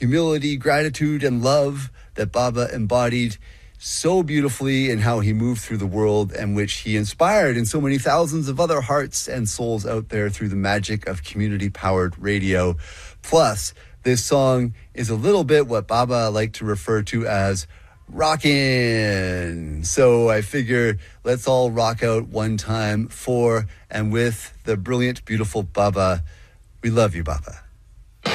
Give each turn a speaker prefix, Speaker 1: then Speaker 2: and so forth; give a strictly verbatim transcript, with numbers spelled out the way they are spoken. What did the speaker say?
Speaker 1: humility, gratitude, and love that Baba embodied so beautifully in how he moved through the world, and which he inspired in so many thousands of other hearts and souls out there through the magic of community-powered radio. Plus, this song is a little bit what Baba liked to refer to as rockin'. So I figure let's all rock out one time for and with the brilliant, beautiful Baba. We love you, Baba.